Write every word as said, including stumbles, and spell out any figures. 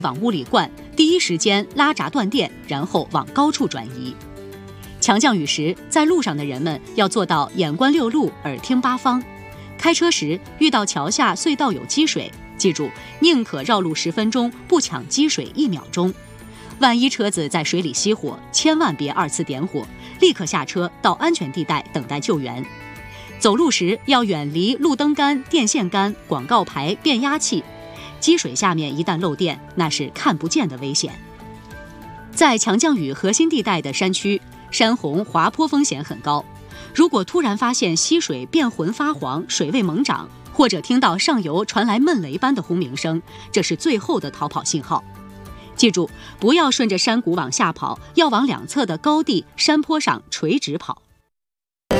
往屋里灌，第一时间拉闸断电，然后往高处转移。强降雨时，在路上的人们要做到眼观六路，耳听八方。开车时遇到桥下隧道有积水，记住宁可绕路十分钟，不抢积水一秒钟。万一车子在水里熄火，千万别二次点火，立刻下车到安全地带等待救援。走路时要远离路灯杆、电线杆、广告牌、变压器。积水下面一旦漏电，那是看不见的危险。在强降雨核心地带的山区，山洪滑坡风险很高。如果突然发现溪水变浑发黄，水位猛涨，或者听到上游传来闷雷般的轰鸣声，这是最后的逃跑信号。记住，不要顺着山谷往下跑，要往两侧的高地、山坡上垂直跑。